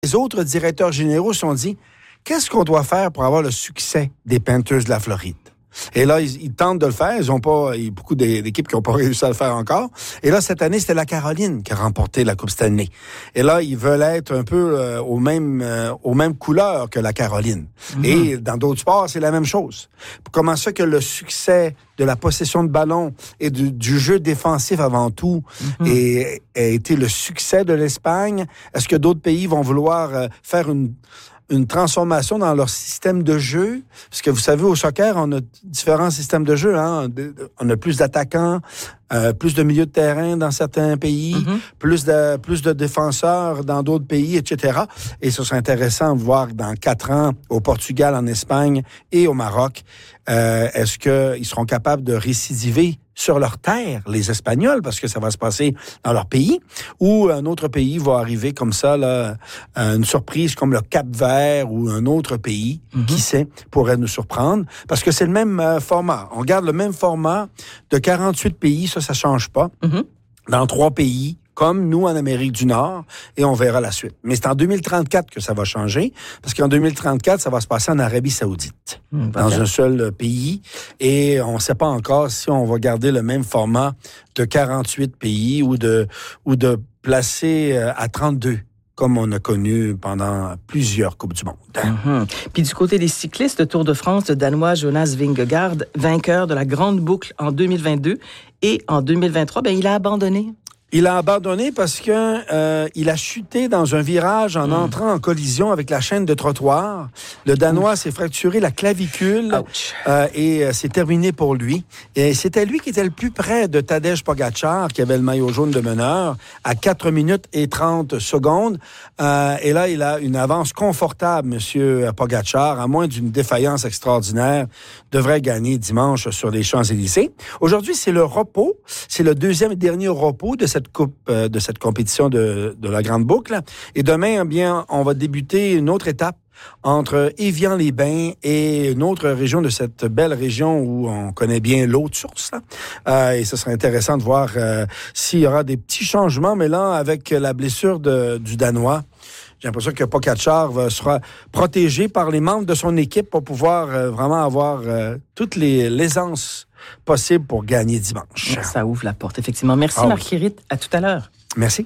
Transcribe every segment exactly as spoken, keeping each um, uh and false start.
Les autres directeurs généraux se sont dit, qu'est-ce qu'on doit faire pour avoir le succès des Panthers de la Floride? Et là, ils, ils tentent de le faire. Ils ont pas, il y a beaucoup d'équipes qui n'ont pas réussi à le faire encore. Et là, cette année, c'était la Caroline qui a remporté la Coupe Stanley. Et là, ils veulent être un peu euh, aux mêmes, euh, aux mêmes couleurs que la Caroline. Mm-hmm. Et dans d'autres sports, c'est la même chose. Comment ça que le succès de la possession de ballon et du, du jeu défensif avant tout mm-hmm. est, a été le succès de l'Espagne? Est-ce que d'autres pays vont vouloir euh, faire une une transformation dans leur système de jeu? Parce que vous savez, au soccer, on a différents systèmes de jeu. Hein? On a plus d'attaquants, euh, plus de milieux de terrain dans certains pays, mm-hmm. plus de plus de défenseurs dans d'autres pays, et cetera. Et ce serait intéressant de voir dans quatre ans, au Portugal, en Espagne et au Maroc, euh, est-ce qu'ils seront capables de récidiver sur leur terre, les Espagnols, parce que ça va se passer dans leur pays, ou un autre pays va arriver comme ça, là, une surprise comme le Cap-Vert ou un autre pays, mm-hmm. qui sait, pourrait nous surprendre, parce que c'est le même euh, format. On garde le même format de quarante-huit pays, ça, ça change pas, mm-hmm. dans trois pays, comme nous en Amérique du Nord, et on verra la suite. Mais c'est en deux mille trente-quatre que ça va changer, parce qu'en deux mille trente-quatre, ça va se passer en Arabie Saoudite, mmh, dans un seul pays, et on ne sait pas encore si on va garder le même format de quarante-huit pays ou de, ou de placer à trente-deux, comme on a connu pendant plusieurs Coupes du Monde. Mm-hmm. Puis du côté des cyclistes, le Tour de France, le Danois Jonas Vingegaard, vainqueur de la Grande Boucle en deux mille vingt-deux, et en deux mille vingt-trois, ben, il a abandonné. Il a abandonné parce que euh, il a chuté dans un virage en mmh. entrant en collision avec la chaîne de trottoir. Le Danois Ouf. s'est fracturé la clavicule euh, et euh, c'est terminé pour lui. Et c'était lui qui était le plus près de Tadej Pogačar, qui avait le maillot jaune de meneur, à quatre minutes et trente secondes. Euh, et là, il a une avance confortable, Monsieur Pogačar, à moins d'une défaillance extraordinaire, devrait gagner dimanche sur les Champs-Élysées. Aujourd'hui, c'est le repos. C'est le deuxième et dernier repos de cette coupe, euh, de cette compétition de, de la Grande Boucle. Et demain, eh bien, on va débuter une autre étape entre Évian-les-Bains et une autre région de cette belle région où on connaît bien l'eau de source. Euh, et ce serait intéressant de voir euh, s'il y aura des petits changements, mais là, avec la blessure de, du Danois, j'ai l'impression que Pogačar sera protégé par les membres de son équipe pour pouvoir euh, vraiment avoir euh, toutes les l'aisances possibles pour gagner dimanche. Ça ouvre la porte, effectivement. Merci, ah, Marguerite. Oui. À tout à l'heure. Merci.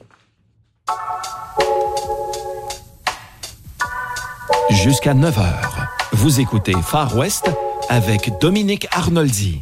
Jusqu'à neuf heures, vous écoutez Far West avec Dominique Arnoldi.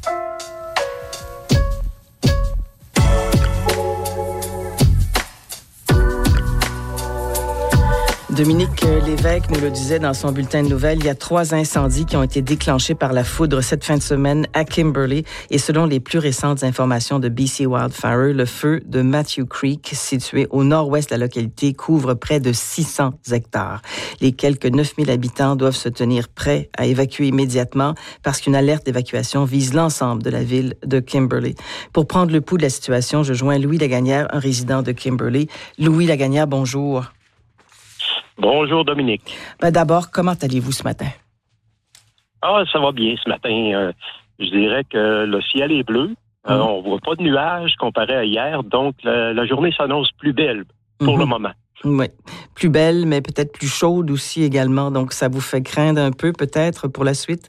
Dominique Lévesque nous le disait dans son bulletin de nouvelles, il y a trois incendies qui ont été déclenchés par la foudre cette fin de semaine à Kimberley. Et selon les plus récentes informations de B C Wildfire, le feu de Matthew Creek, situé au nord-ouest de la localité, couvre près de six cents hectares. Les quelques neuf mille habitants doivent se tenir prêts à évacuer immédiatement parce qu'une alerte d'évacuation vise l'ensemble de la ville de Kimberley. Pour prendre le pouls de la situation, je joins Louis Lagagnère, un résident de Kimberley. Louis Lagagnère, bonjour. Bonjour, Dominique. Ben d'abord, comment allez-vous ce matin? Ah, ça va bien ce matin. Euh, je dirais que le ciel est bleu. Mm. Euh, on voit pas de nuages comparé à hier, donc la, la journée s'annonce plus belle pour mm-hmm. le moment. Oui, plus belle, mais peut-être plus chaude aussi également. Donc, ça vous fait craindre un peu peut-être pour la suite?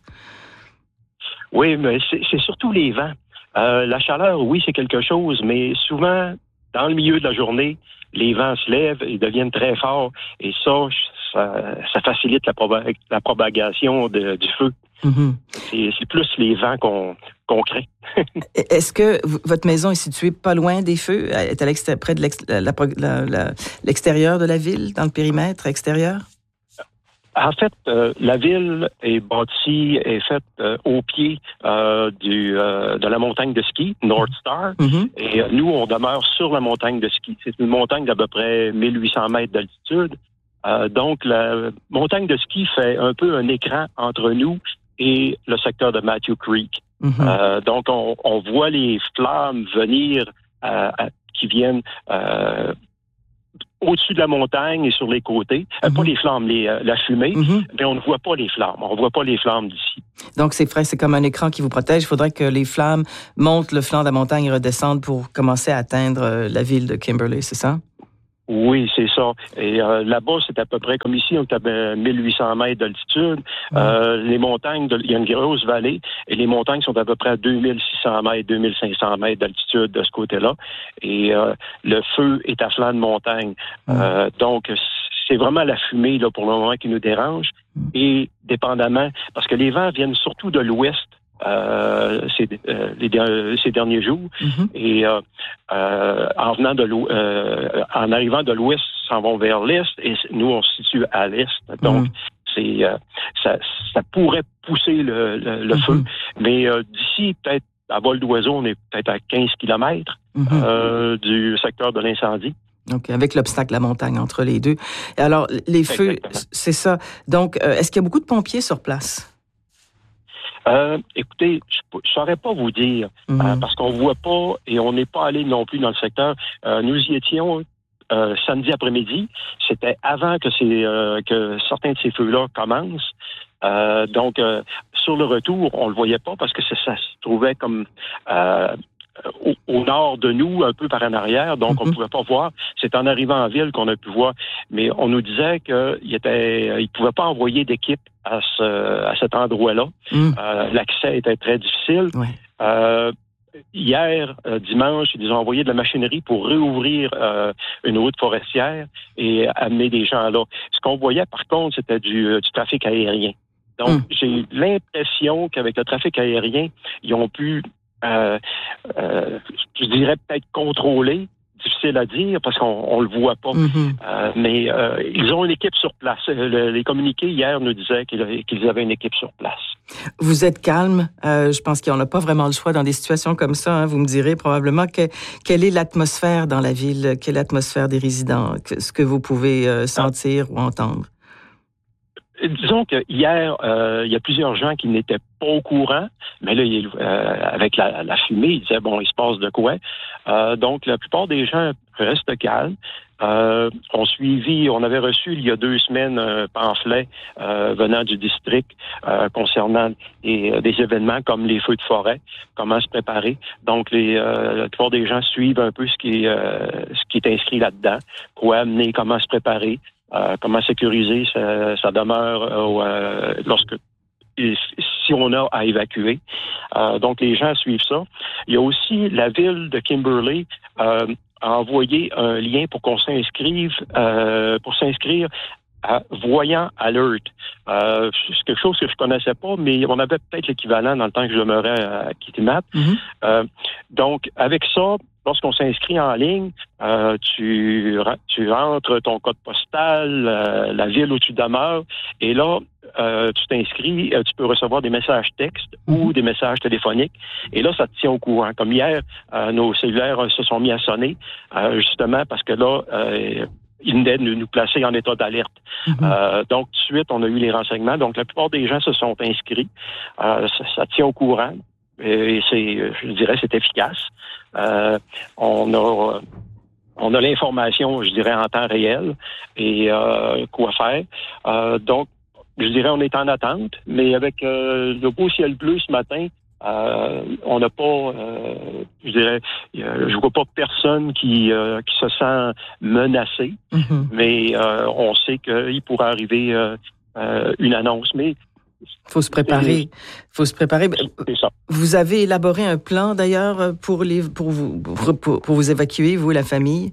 Oui, mais c'est, c'est surtout les vents. Euh, la chaleur, oui, c'est quelque chose, mais souvent, dans le milieu de la journée, les vents se lèvent, ils deviennent très forts, et ça, ça, ça facilite la, proba- la propagation de, du feu. Mm-hmm. C'est, c'est plus les vents qu'on, qu'on crée. Est-ce que v- votre maison est située pas loin des feux? Est à l'extérieur, près de l'ex- la, la, la, l'extérieur de la ville, dans le périmètre extérieur? En fait, euh, la ville est bâtie, est faite euh, au pied euh, du, euh, de la montagne de ski, North Star, mm-hmm. et euh, nous, on demeure sur la montagne de ski. C'est une montagne d'à peu près mille huit cents mètres d'altitude. Euh, donc, la montagne de ski fait un peu un écran entre nous et le secteur de Matthew Creek. Mm-hmm. Euh, donc, on, on voit les flammes venir, euh, à, qui viennent... Euh, au-dessus de la montagne et sur les côtés. Mm-hmm. Euh, pas les flammes, les, euh, la fumée, mm-hmm. mais on ne voit pas les flammes. On ne voit pas les flammes d'ici. Donc, c'est vrai, c'est comme un écran qui vous protège. Il faudrait que les flammes montent le flanc de la montagne et redescendent pour commencer à atteindre euh, la ville de Kimberley, c'est ça? Oui, c'est ça. Et euh, là-bas, c'est à peu près comme ici, on est à mille huit cents mètres d'altitude. Mmh. Euh, les montagnes, de, il y a une grosse vallée, et les montagnes sont à peu près à deux mille six cents mètres, deux mille cinq cents mètres d'altitude de ce côté-là. Et euh, le feu est à flanc de montagne. Mmh. Euh, donc, c'est vraiment la fumée, là, pour le moment, qui nous dérange. Mmh. Et dépendamment, parce que les vents viennent surtout de l'ouest. Euh, ces, euh, les, ces derniers jours. Mm-hmm. Et euh, euh, en venant de l'ou- euh, en arrivant de l'ouest, ils s'en vont vers l'est, et nous, on se situe à l'est. Donc, mm-hmm. c'est euh, ça, ça pourrait pousser le, le, le mm-hmm. feu. Mais euh, d'ici, peut-être, à vol d'oiseau, on est peut-être à quinze kilomètres mm-hmm. euh, du secteur de l'incendie. Donc, avec l'obstacle de la montagne entre les deux. Alors, les feux, exactement. C'est ça. Donc, euh, est-ce qu'il y a beaucoup de pompiers sur place? Euh, écoutez, je ne saurais pas vous dire, mmh. euh, parce qu'on ne voit pas et on n'est pas allé non plus dans le secteur. Euh, nous y étions euh, samedi après-midi. C'était avant que, ces, euh, que certains de ces feux-là commencent. Euh, donc, euh, sur le retour, on ne le voyait pas parce que ça, ça se trouvait comme... Euh, Au, au nord de nous, un peu par en arrière, donc mm-hmm. on ne pouvait pas voir. C'est en arrivant en ville qu'on a pu voir. Mais on nous disait qu'il était, il pouvait pas envoyer d'équipe à, ce, à cet endroit-là. Mm. Euh, l'accès était très difficile. Ouais. Euh, hier, euh, dimanche, ils ont envoyé de la machinerie pour réouvrir euh, une route forestière et amener des gens là. Ce qu'on voyait, par contre, c'était du, du trafic aérien. Donc, mm. j'ai l'impression qu'avec le trafic aérien, ils ont pu Euh, euh, je dirais peut-être contrôlé, difficile à dire parce qu'on ne le voit pas. Mm-hmm. Euh, mais euh, ils ont une équipe sur place. Le, les communiqués hier nous disaient qu'ils, qu'ils avaient une équipe sur place. Vous êtes calme. Euh, je pense qu'on n'a pas vraiment le choix dans des situations comme ça. Hein. Vous me direz probablement que, quelle est l'atmosphère dans la ville, quelle est l'atmosphère des résidents, que, ce que vous pouvez euh, sentir ah. ou entendre. Disons que hier, euh, il y a plusieurs gens qui n'étaient pas au courant, mais là, il, euh, avec la, la fumée, ils disaient, bon, il se passe de quoi? Euh, donc, la plupart des gens restent calmes. Euh, on suivi, on avait reçu il y a deux semaines un pamphlet euh, venant du district euh, concernant des, des événements comme les feux de forêt, comment se préparer. Donc, les, euh, la plupart des gens suivent un peu ce qui, euh, ce qui est inscrit là-dedans, quoi amener, comment se préparer. Euh, comment sécuriser sa, sa demeure euh, lorsque si on a à évacuer. Euh, donc, les gens suivent ça. Il y a aussi la ville de Kimberley euh, a envoyé un lien pour qu'on s'inscrive, euh, pour s'inscrire à Voyant Alert. Euh, c'est quelque chose que je connaissais pas, mais on avait peut-être l'équivalent dans le temps que je demeurais à Kitimat. Mm-hmm. Euh, donc, avec ça, lorsqu'on s'inscrit en ligne, euh, tu, tu rentres ton code postal, euh, la ville où tu demeures, et là, euh, tu t'inscris, euh, tu peux recevoir des messages textes mm-hmm. ou des messages téléphoniques, et là, ça te tient au courant. Comme hier, euh, nos cellulaires euh, se sont mis à sonner, euh, justement parce que là, euh, ils venaient de nous placer en état d'alerte. Mm-hmm. Euh, donc, tout de suite, on a eu les renseignements. Donc, la plupart des gens se sont inscrits. Euh, ça, ça tient au courant. Et c'est, je dirais, c'est efficace. Euh, on a, on a l'information, je dirais, en temps réel et euh, quoi faire. Euh, donc, je dirais, on est en attente, mais avec euh, le beau ciel bleu ce matin, euh, on n'a pas, euh, je dirais, euh, je vois pas personne qui euh, qui se sent menacé, mm-hmm. mais euh, on sait qu'il pourrait arriver euh, euh, une annonce, mais faut se préparer. Faut se préparer. C'est ça. Vous avez élaboré un plan d'ailleurs pour les pour vous pour, pour vous évacuer, vous, la famille?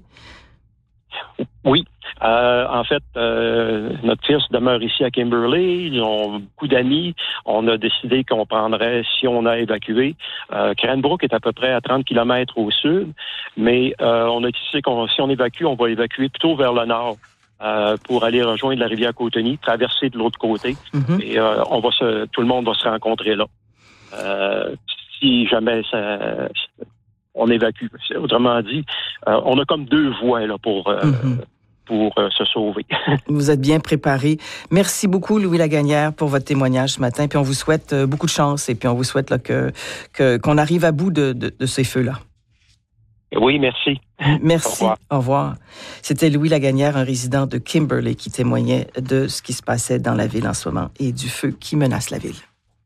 Oui. Euh, en fait, euh, notre fils demeure ici à Kimberley. Ils ont beaucoup d'amis. On a décidé qu'on prendrait, si on a évacué, euh, Cranbrook est à peu près à trente kilomètres au sud, mais euh, on a décidé qu'on, si on évacue, on va évacuer plutôt vers le nord. Euh, pour aller rejoindre la rivière Cotigny, traverser de l'autre côté, mm-hmm. et euh, on va se, tout le monde va se rencontrer là. Euh, si jamais ça, on évacue. Autrement dit, euh, on a comme deux voies là pour euh, mm-hmm. pour euh, se sauver. Vous êtes bien préparé. Merci beaucoup, Louis Lagagnère, pour votre témoignage ce matin. Puis on vous souhaite euh, beaucoup de chance et puis on vous souhaite là, que, que qu'on arrive à bout de, de, de ces feux-là. Oui, merci. Merci. Au revoir. Au revoir. C'était Louis Lagagnère, un résident de Kimberley, qui témoignait de ce qui se passait dans la ville en ce moment et du feu qui menace la ville.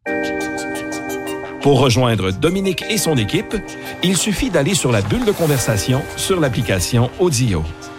Pour rejoindre Dominique et son équipe, il suffit d'aller sur la bulle de conversation sur l'application Audio.